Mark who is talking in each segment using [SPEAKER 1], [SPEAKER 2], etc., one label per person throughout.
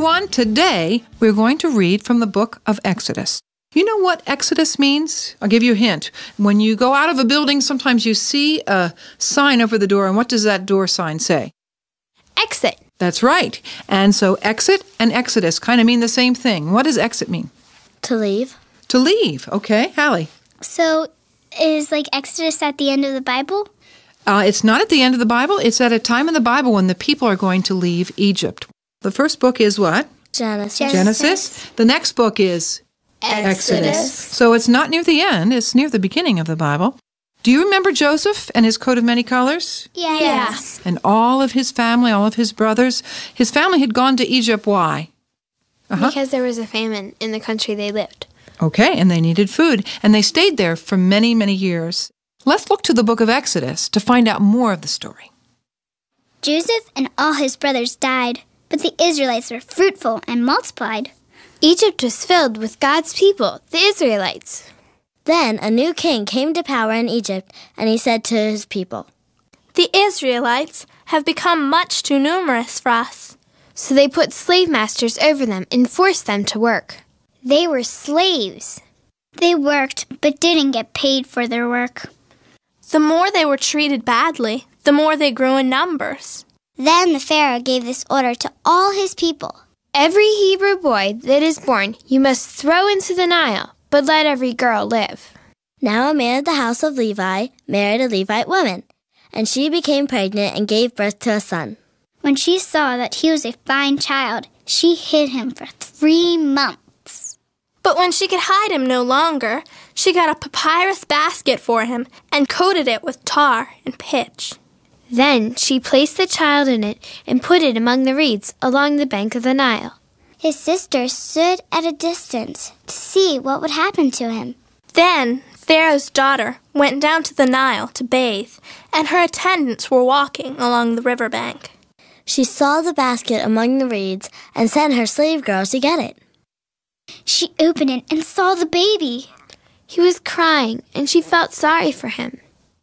[SPEAKER 1] everyone. Today, we're going to read from the book of Exodus. You know what Exodus means? I'll give you a hint. When you go out of a building, sometimes you see a sign over the door, and what does that door sign say?
[SPEAKER 2] Exit.
[SPEAKER 1] That's right. And so exit and Exodus kind of mean the same thing. What does exit mean?
[SPEAKER 3] To leave.
[SPEAKER 1] To leave. Okay, Hallie.
[SPEAKER 2] So is Exodus at the end of the Bible?
[SPEAKER 1] It's not at the end of the Bible. It's at a time in the Bible when the people are going to leave Egypt. The first book is what?
[SPEAKER 3] Genesis.
[SPEAKER 1] The next book is Exodus. So it's not near the end. It's near the beginning of the Bible. Do you remember Joseph and his coat of many colors?
[SPEAKER 2] Yes.
[SPEAKER 1] And all of his family, all of his brothers. His family had gone to Egypt. Why?
[SPEAKER 2] Because there was a famine in the country they lived.
[SPEAKER 1] Okay, and they needed food. And they stayed there for many, many years. Let's look to the book of Exodus to find out more of the story.
[SPEAKER 4] Joseph and all his brothers died, but the Israelites were fruitful and multiplied.
[SPEAKER 2] Egypt was filled with God's people, the Israelites.
[SPEAKER 3] Then a new king came to power in Egypt, and he said to his people,
[SPEAKER 2] The Israelites have become much too numerous for us. So they put slave masters over them and forced them to work.
[SPEAKER 4] They were slaves. They worked, but didn't get paid for their work.
[SPEAKER 2] The more they were treated badly, the more they grew in numbers.
[SPEAKER 4] Then the Pharaoh gave this order to all his people.
[SPEAKER 2] Every Hebrew boy that is born you must throw into the Nile, but let every girl live.
[SPEAKER 3] Now a man of the house of Levi married a Levite woman, and she became pregnant and gave birth to a son.
[SPEAKER 4] When she saw that he was a fine child, she hid him for 3 months.
[SPEAKER 2] But when she could hide him no longer, she got a papyrus basket for him and coated it with tar and pitch. Then she placed the child in it and put it among the reeds along the bank of the Nile.
[SPEAKER 4] His sister stood at a distance to see what would happen to him.
[SPEAKER 2] Then Pharaoh's daughter went down to the Nile to bathe, and her attendants were walking along the riverbank.
[SPEAKER 3] She saw the basket among the reeds and sent her slave girls to get it.
[SPEAKER 4] She opened it and saw the baby.
[SPEAKER 2] He was crying, and she felt sorry for him.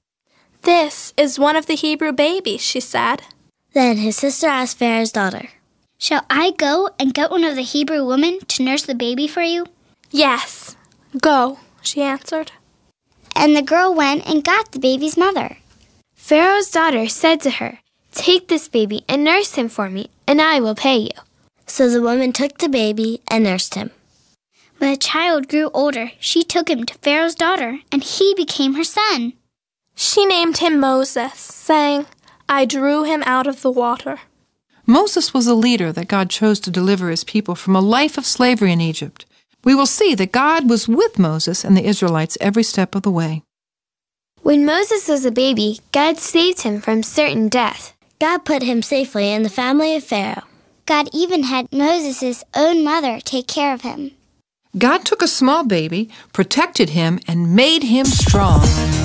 [SPEAKER 2] This is one of the Hebrew babies, she said.
[SPEAKER 3] Then his sister asked Pharaoh's daughter,
[SPEAKER 4] Shall I go and get one of the Hebrew women to nurse the baby for you?
[SPEAKER 2] Yes, go, she answered.
[SPEAKER 4] And the girl went and got the baby's mother.
[SPEAKER 2] Pharaoh's daughter said to her, Take this baby and nurse him for me, and I will pay you.
[SPEAKER 3] So the woman took the baby and nursed him.
[SPEAKER 4] When the child grew older, she took him to Pharaoh's daughter, and he became her son.
[SPEAKER 2] She named him Moses, saying, I drew him out of the water.
[SPEAKER 1] Moses was a leader that God chose to deliver his people from a life of slavery in Egypt. We will see that God was with Moses and the Israelites every step of the way.
[SPEAKER 2] When Moses was a baby, God saved him from certain death.
[SPEAKER 3] God put him safely in the family of Pharaoh.
[SPEAKER 4] God even had Moses' own mother take care of him.
[SPEAKER 1] God took a small baby, protected him, and made him strong.